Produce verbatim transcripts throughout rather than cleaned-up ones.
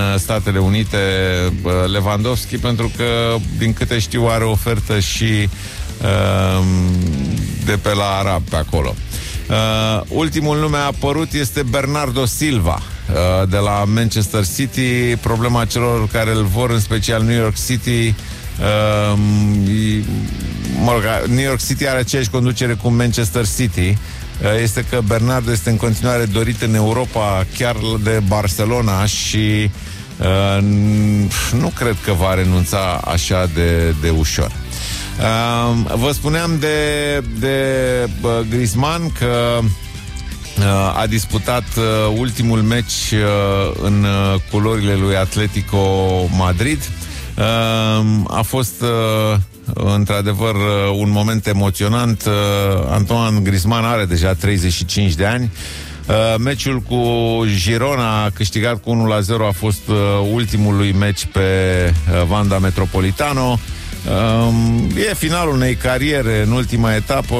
Statele Unite Lewandowski, pentru că, din câte știu, are ofertă și uh, de pe la arab pe acolo. Uh, ultimul nume apărut este Bernardo Silva, uh, de la Manchester City. Problema celor care îl vor, în special New York City, uh, mă rog, New York City are aceeași conducere cu Manchester City, este că Bernardo este în continuare dorit în Europa, chiar de Barcelona, și uh, nu cred că va renunța așa de, de ușor. Uh, vă spuneam de, de uh, Griezmann că uh, a disputat uh, ultimul meci uh, în uh, culorile lui Atletico Madrid. Uh, a fost uh, într-adevăr un moment emoționant. Antoine Griezmann are deja treizeci și cinci de ani. Meciul cu Girona, câștigat cu unu la zero, a fost ultimul lui meci pe Wanda Metropolitano. E finalul unei cariere. În ultima etapă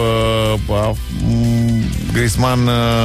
Griezmann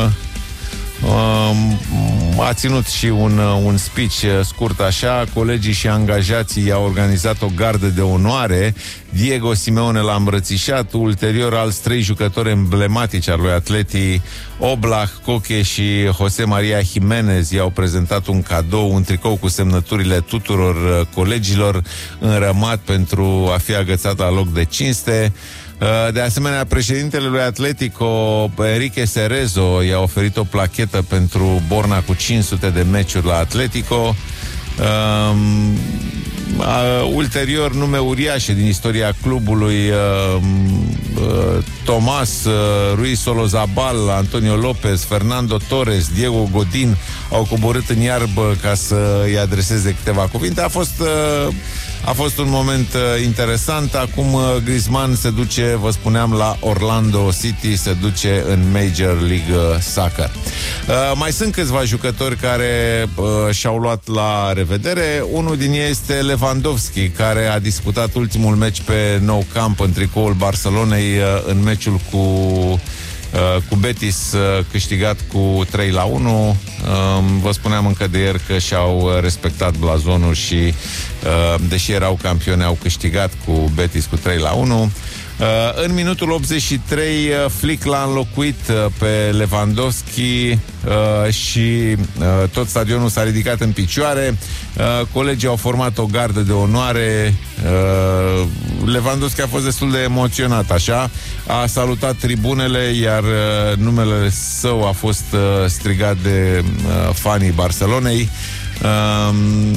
a ținut și un, un speech scurt așa. Colegii și angajații i-au organizat o gardă de onoare. Diego Simeone l-a îmbrățișat. Ulterior, alți trei jucători emblematici al lui Atleti, Oblak, Koke și José María Jiménez, i-au prezentat un cadou, un tricou cu semnăturile tuturor colegilor, înrămat pentru a fi agățat la loc de cinste. De asemenea, președintele lui Atletico, Enrique Cerezo, i-a oferit o plachetă pentru borna cu cinci sute de meciuri la Atletico. Um, uh, ulterior, nume uriașe din istoria clubului, uh, uh, Tomás, uh, Ruiz Solozabal, Antonio López, Fernando Torres, Diego Godin au coborât în iarbă ca să îi adreseze câteva cuvinte. A fost, uh, a fost un moment uh, interesant. Acum uh, Griezmann se duce, vă spuneam, la Orlando City, se duce în Major League Soccer. Uh, mai sunt câțiva jucători care uh, și-au luat la revedere. Unul din ei este Lewandowski, care a disputat ultimul meci pe Nou Camp în tricoul Barcelonei, uh, în meciul cu Uh, cu Betis, uh, câștigat cu trei la unu. Uh, vă spuneam încă de ieri că și-au respectat blazonul și, uh, deși erau campioni, au câștigat cu Betis cu trei la unu. Uh, în minutul optzeci și trei, uh, Flick l-a înlocuit uh, pe Lewandowski uh, și uh, tot stadionul s-a ridicat în picioare. Uh, colegii au format o gardă de onoare. uh, Lewandowski a fost destul de emoționat, așa. A salutat tribunele, iar uh, numele său a fost uh, strigat de uh, fanii Barcelonei. uh,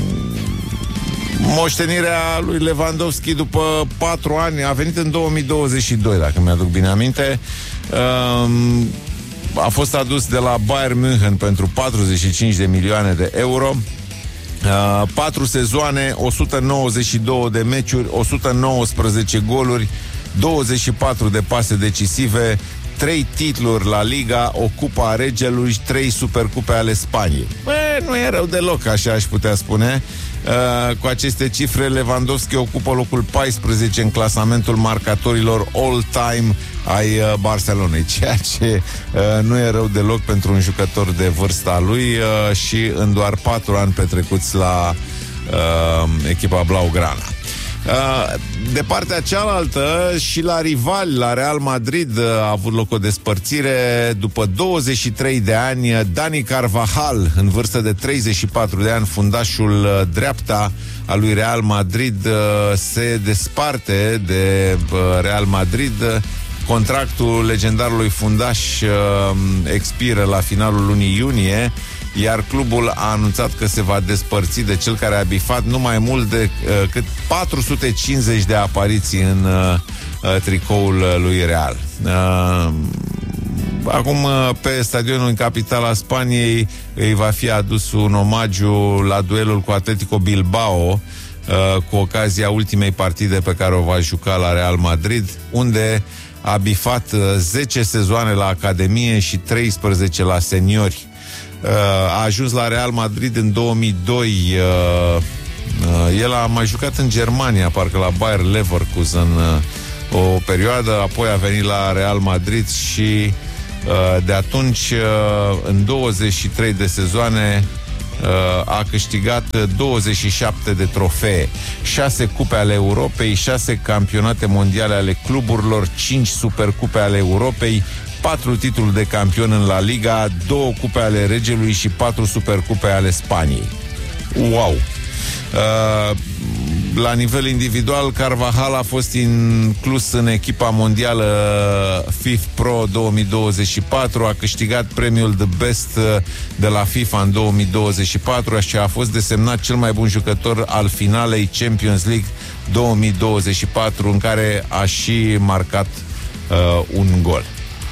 Moștenirea lui Lewandowski după patru ani a venit în două mii douăzeci și doi, dacă mi-aduc bine aminte. A fost adus de la Bayern München pentru patruzeci și cinci de milioane de euro. Patru sezoane, o sută nouăzeci și două de meciuri, o sută nouăsprezece goluri, douăzeci și patru de pase decisive, trei titluri la Liga, o Cupa a Regelui și trei Supercupe ale Spaniei. Bă, nu e rău deloc, așa aș putea spune. Uh, cu aceste cifre, Lewandowski ocupă locul paisprezece în clasamentul marcatorilor all-time ai uh, Barcelonei, ceea ce uh, nu e rău deloc pentru un jucător de vârsta lui, uh, și în doar patru ani petrecuți la uh, echipa Blaugrana. Uh, de partea cealaltă, și la rivali, la Real Madrid, uh, a avut loc o despărțire. După douăzeci și trei de ani, Dani Carvajal, în vârstă de treizeci și patru de ani, fundașul uh, dreapta al lui Real Madrid, uh, se desparte de uh, Real Madrid. Contractul legendarului fundaș uh, expiră la finalul lunii iunie, iar clubul a anunțat că se va despărți de cel care a bifat nu mai mult de uh, cât patru sute cincizeci de apariții în uh, tricoul lui Real. Uh, acum, uh, pe stadionul în capitala Spaniei îi va fi adus un omagiu la duelul cu Atletico Bilbao, uh, cu ocazia ultimei partide pe care o va juca la Real Madrid, unde a bifat uh, zece sezoane la Academie și treisprezece la seniori. A ajuns la Real Madrid în două mii doi. El a mai jucat în Germania, parcă la Bayer Leverkusen, o perioadă, apoi a venit la Real Madrid și de atunci, în douăzeci și trei de sezoane, a câștigat douăzeci și șapte de trofee, șase cupe ale Europei, șase campionate mondiale ale cluburilor, cinci supercupe ale Europei, patru titluri de campion în La Liga, două cupe ale Regelui și patru supercupe ale Spaniei. Wow! Uh, la nivel individual, Carvajal a fost inclus în echipa mondială FIFA Pro două mii douăzeci și patru, a câștigat premiul The Best de la FIFA în două mii douăzeci și patru și a fost desemnat cel mai bun jucător al finalei Champions League două mii douăzeci și patru, în care a și marcat uh, un gol.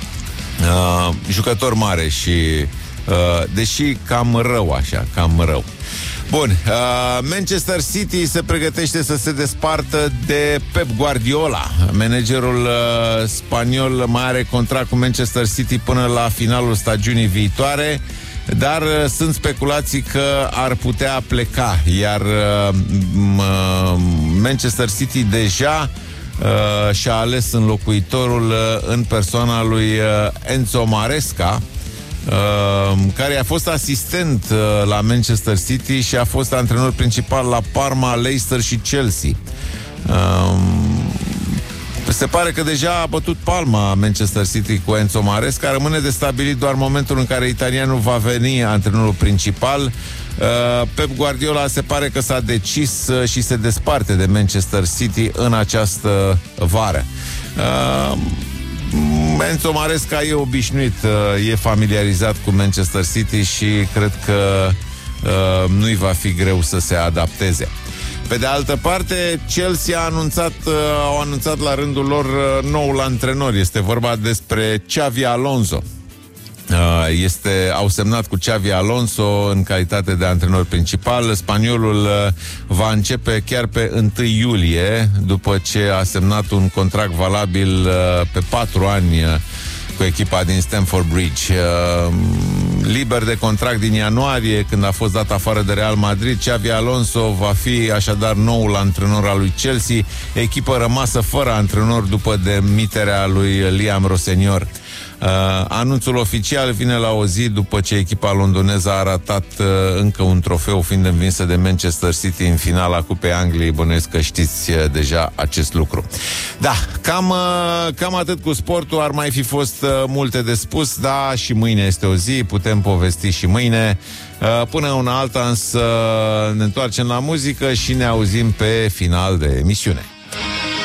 Uh, jucător mare și uh, deși cam rău așa, cam rău. Bun, uh, Manchester City se pregătește să se despartă de Pep Guardiola. Managerul uh, spaniol mai are contract cu Manchester City până la finalul stagiunii viitoare, dar uh, sunt speculații că ar putea pleca, iar uh, uh, Manchester City deja uh, și-a ales înlocuitorul uh, în persoana lui uh, Enzo Maresca, Uh, care a fost asistent uh, la Manchester City și a fost antrenor principal la Parma, Leicester și Chelsea. Uh, se pare că deja a bătut palma Manchester City cu Enzo Maresca. Rămâne de stabilit doar momentul în care italianul va veni antrenorul principal. uh, Pep Guardiola se pare că s-a decis uh, și se desparte de Manchester City în această vară. uh, Enzo Maresca e obișnuit, e familiarizat cu Manchester City și cred că uh, nu-i va fi greu să se adapteze. Pe de altă parte, Chelsea a anunțat, uh, au anunțat la rândul lor uh, noul antrenor. Este vorba despre Xavi Alonso. Uh, este, au semnat cu Xavi Alonso în calitate de antrenor principal. Spaniolul uh, va începe chiar pe întâi iulie, după ce a semnat un contract valabil uh, pe patru ani uh, cu echipa din Stamford Bridge. Uh, liber de contract din ianuarie, când a fost dat afară de Real Madrid, Xavi Alonso va fi așadar noul antrenor al lui Chelsea, echipă rămasă fără antrenor după demiterea lui Liam Rossenior. Uh, anunțul oficial vine la o zi după ce echipa londoneză a ratat uh, încă un trofeu, fiind învinsă de Manchester City în finala Cupei Angliei. Bănuiesc că știți uh, deja acest lucru. Da, cam, uh, cam atât cu sportul. Ar mai fi fost uh, multe de spus, da, și mâine este o zi, putem povesti și mâine. uh, Până una alta însă ne întoarcem la muzică și ne auzim pe final de emisiune.